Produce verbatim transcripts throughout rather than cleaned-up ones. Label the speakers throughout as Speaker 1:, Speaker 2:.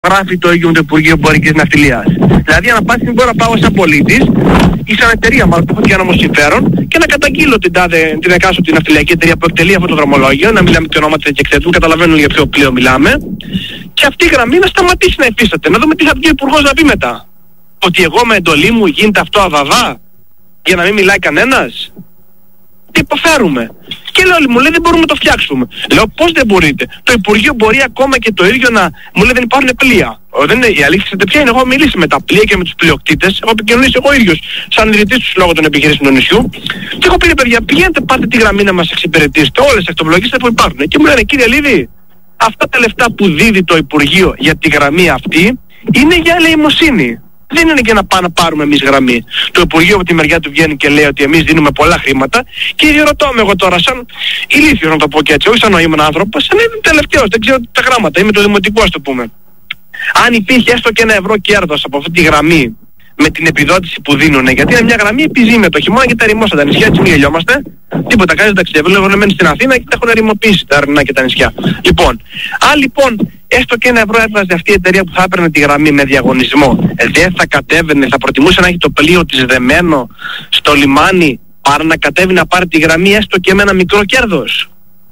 Speaker 1: γράφει το ίδιο με το Υπουργείο Εμπορικής Ναυτιλίας. Δηλαδή, ανά πάση στιγμή μπορώ να πάω σαν πολίτης ή σαν εταιρεία, μάλλον που έχω και ένα όμως συμφέρον, και να καταγγείλω την, τάδε, την εκάστοτε ναυτιλιακή εταιρεία που εκτελεί αυτό το δρομολόγιο, να μιλάμε και ονόματα και εκθέτουν, καταλαβαίνουν για ποιο πλοίο μιλάμε, και αυτή η γραμμή να σταματήσει να υφίσταται. Να δούμε τι θα πει ο Υπουργός να πει μετά. Ότι εγώ με εντολή μου γίνεται αυτό αβαβά, για να μην μιλάει κανένας. Τι υποφέρουμε. Και λέω, μου λέει δεν μπορούμε να το φτιάξουμε. Λέω πώς δεν μπορείτε. Το Υπουργείο μπορεί ακόμα και το ίδιο να μου λέει δεν υπάρχουν πλοία. Δεν είναι, η αλήθεια ποια είναι, εγώ έχω μιλήσει με τα πλοία και με τους πλειοκτήτες, έχω επικοινωνήσει εγώ ίδιος σαν ιδρυτής του Συλλόγου των Επιχειρήσεων του νησιού, και έχω πει ρε παιδιά, πηγαίνετε πάτε τη γραμμή να μας εξυπηρετήσετε, όλες τις ακτοπλογίες που υπάρχουν. Και μου λένε κύριε Λίδη, αυτά τα λεφτά που δίδει το Υπουργείο για τη γραμμή αυτή είναι για ελεημοσύνη. Δεν είναι για να πάμε να πάρουμε εμείς γραμμή. Το Υπουργείο από τη μεριά του βγαίνει και λέει ότι εμείς δίνουμε πολλά χρήματα, και διερωτώ με εγώ τώρα σαν ηλίθιος να το πω και έτσι, όχι σαν νοήμων άνθρωπος, σαν είναι τελευταίος, δεν ξέρω τα γράμματα, είμαι το δημοτικό ας το πούμε. Αν υπήρχε έστω και ένα ευρώ κέρδος από αυτή τη γραμμή με την επιδότηση που δίνουν, γιατί είναι μια γραμμή επιζήμια, το χειμώνα και τα ερημόσα τα νησιά, έτσι μην γελιόμαστε. Τίποτα, κάνεις ταξιδεύουν, λέγονται μένουν στην Αθήνα και τα έχουν ερημοποιήσει τα αρνά και τα νησιά. Λοιπόν, αν λοιπόν έστω και ένα ευρώ έβγαζε αυτή η εταιρεία που θα έπαιρνε τη γραμμή με διαγωνισμό, δεν θα κατέβαινε, θα προτιμούσε να έχει το πλοίο της δεμένο στο λιμάνι παρά να κατέβει να πάρει τη γραμμή έστω και με ένα μικρό κέρδος.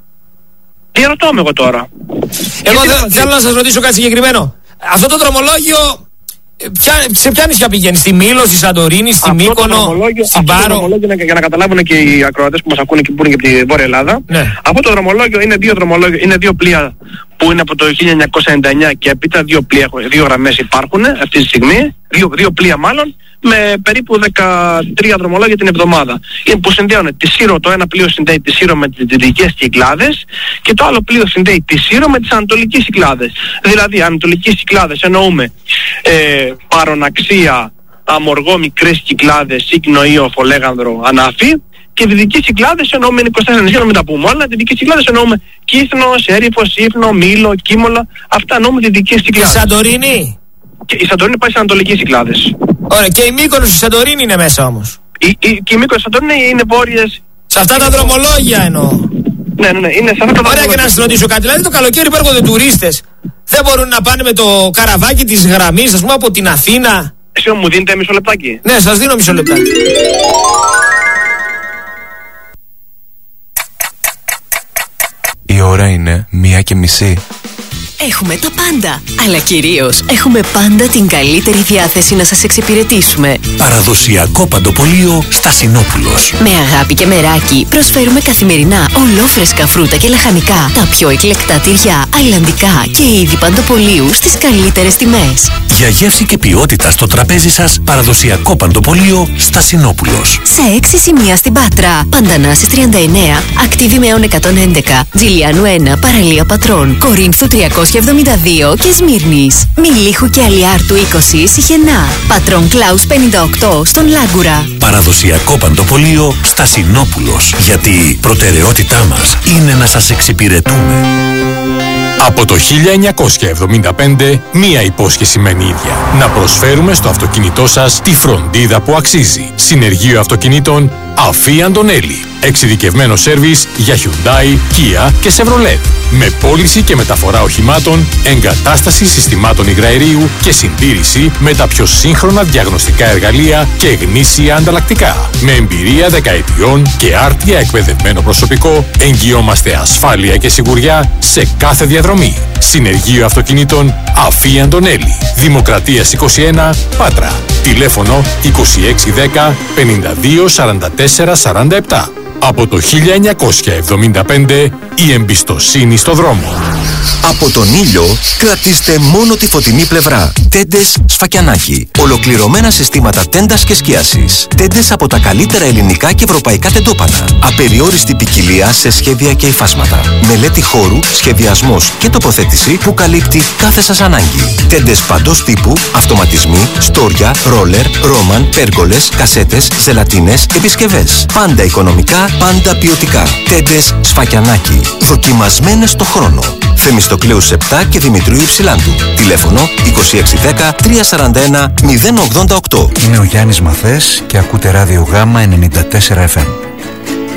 Speaker 1: Τι ρωτώ με εγώ τώρα.
Speaker 2: Εγώ δε, θέλω να σας ρωτήσω κάτι συγκεκριμένο. Αυτό το δρομολόγιο ποια, σε ποια νησιά πηγαίνει, στη Μήλο, στη Σαντορίνη, στη Μύκονο, στην Πάρο?
Speaker 1: Αυτό το δρομολόγιο, για να καταλάβουν και οι ακροατές που μας ακούνε και που είναι και από τη Βόρεια Ελλάδα, ναι. Αυτό το δρομολόγιο είναι δύο, δρομολόγιο, είναι δύο πλοία που είναι από το χίλια εννιακόσια ενενήντα εννιά και έπειτα δύο, πλοία, δύο γραμμές υπάρχουν αυτή τη στιγμή, δύο, δύο πλοία μάλλον, με περίπου δεκατρία δρομολόγια την εβδομάδα. Είναι που συνδέουν τη Σύρο, το ένα πλοίο συνδέει τη Σύρο με τις δυτικές Κυκλάδες και το άλλο πλοίο συνδέει τη Σύρο με τις ανατολικές Κυκλάδες. Δηλαδή ανατολικές Κυκλάδες εννοούμε ε, Παροναξία, Αμοργό, Μικρές Κυκλάδες, Σύκνο, Ήο, Φολέγανδρο, Ανάφη, και δυτικές Κυκλάδες εννοούμε είκοσι τέσσερα νησιά, να μην τα πούμε όλα. Δυτικές Κυκλάδες εννοούμε Κύθνο, Σέριφο, Σύφνο, Μήλο, Κίμολα. Αυτά εννοούμε δυτικές Κυκλάδες.
Speaker 2: Η Σαντορίνη.
Speaker 1: Και η Σαντορίνη πάει στις ανατολικές Κυκλάδες.
Speaker 2: Ωραία, και η Μύκονος, η Σαντορίνη είναι μέσα όμως.
Speaker 1: Η, η, και η Μύκονος, η Σαντορίνη είναι βόρειες.
Speaker 2: Σε αυτά τα δρομολόγια εννοώ.
Speaker 1: Ναι, ναι, ναι, είναι σε αυτά τα δρομολόγια.
Speaker 2: Ωραία, και να σας ρωτήσω κάτι. Δηλαδή το καλοκαίρι που έρχονται τουρίστες, δεν μπορούν να πάνε με το καραβάκι της γραμμής, ας πούμε, από την Αθήνα?
Speaker 1: Εσύ μου δίνετε μισό λεπτάκι?
Speaker 2: Ναι, σας δίνω μισό λεπτάκι.
Speaker 3: Η ώρα είναι μία και μισή.
Speaker 4: Έχουμε τα πάντα, αλλά κυρίως έχουμε πάντα την καλύτερη διάθεση να σας εξυπηρετήσουμε.
Speaker 5: Παραδοσιακό παντοπολείο Στασινόπουλος.
Speaker 4: Με αγάπη και μεράκι προσφέρουμε καθημερινά ολόφρεσκα φρούτα και λαχανικά, τα πιο εκλεκτά τυριά, αιλαντικά και είδη παντοπολίου στις καλύτερες τιμές.
Speaker 5: Για γεύση και ποιότητα στο τραπέζι σας, παραδοσιακό παντοπολείο Στασινόπουλος.
Speaker 4: Σε έξι σημεία στην Πάτρα, Παντανάσης τριάντα εννέα, Ακτίδη εκατόν έντεκα, Τζιλιάνου ένα, Παραλία Πατρών, Κορίνθου τριακόσια εβδομήντα δύο και Σμύρνης. Μιλίχου και Αλιάρτου είκοσι, Σιχενά. Πατρών Κλάους πενήντα οκτώ στον Λάγκουρα.
Speaker 5: Παραδοσιακό παντοπολείο Στασινόπουλος. Γιατί η προτεραιότητά μας είναι να σας εξυπηρετούμε.
Speaker 6: Από το χίλια εννιακόσια εβδομήντα πέντε, μία υπόσχεση μένει ίδια. Να προσφέρουμε στο αυτοκίνητό σας τη φροντίδα που αξίζει. Συνεργείο αυτοκινήτων Αφή Αντωνέλη. Εξειδικευμένο σέρβις για Hyundai, Kia και Chevrolet. Με πώληση και μεταφορά οχημάτων, εγκατάσταση συστημάτων υγραερίου και συντήρηση με τα πιο σύγχρονα διαγνωστικά εργαλεία και γνήσια ανταλλακτικά. Με εμπειρία δεκαετιών και άρτια εκπαιδευμένο προσωπικό, εγγυόμαστε ασφάλεια και σιγουριά σε κάθε διαδρομή. Συνεργείο αυτοκινήτων Αφή Αντωνέλη. Δημοκρατίας είκοσι ένα, Πάτρα. Τηλέφωνο είκοσι έξι δέκα πενήντα δύο σαράντα τέσσερα σαράντα επτά. Από το χίλια εννιακόσια εβδομήντα πέντε, η εμπιστοσύνη στο δρόμο.
Speaker 5: Από τον ήλιο κρατήστε μόνο τη φωτεινή πλευρά. Τέντες Σφακιανάκη. Ολοκληρωμένα συστήματα τέντας και σκίασης. Τέντες από τα καλύτερα ελληνικά και ευρωπαϊκά τεντόπανα. Απεριόριστη ποικιλία σε σχέδια και υφάσματα. Μελέτη χώρου, σχεδιασμός και τοποθέτηση που καλύπτει κάθε σας ανάγκη. Τέντες παντός τύπου, αυτοματισμοί, στόρια, ρόλερ, ρόμαν, πέργολες, κασέτες, ζελατίνες, επισκευές. Πάντα οικονομικά, πάντα ποιοτικά. Τέντες Σφακιανάκη. Δοκιμασμένες στο χρόνο. Θεμιστοκλέους επτά και Δημητρίου Υψηλάντου. Τηλέφωνο είκοσι έξι δέκα τριακόσια σαράντα ένα μηδέν ογδόντα οκτώ.
Speaker 7: Είμαι ο Γιάννης Μαθές και ακούτε ράδιο Γάμα ενενήντα τέσσερα εφ εμ.